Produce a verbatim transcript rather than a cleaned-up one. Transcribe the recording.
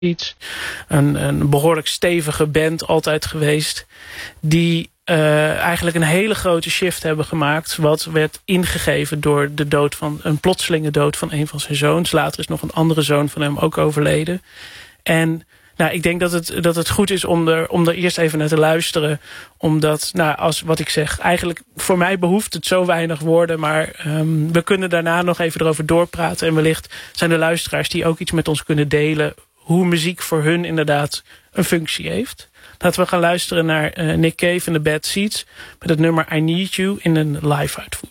iets. Een, een behoorlijk stevige band altijd geweest. Die uh, eigenlijk een hele grote shift hebben gemaakt. Wat werd ingegeven door de dood van een plotselinge dood van een van zijn zoons. Later is nog een andere zoon van hem ook overleden. En nou, ik denk dat het, dat het goed is om er, om er eerst even naar te luisteren. Omdat, nou, als wat ik zeg, eigenlijk voor mij behoeft het zo weinig woorden. Maar um, we kunnen daarna nog even erover doorpraten. En wellicht zijn er luisteraars die ook iets met ons kunnen delen. Hoe muziek voor hun inderdaad een functie heeft. Laten we gaan luisteren naar uh, Nick Cave en de Bad Seeds. Met het nummer I Need You in een live uitvoering.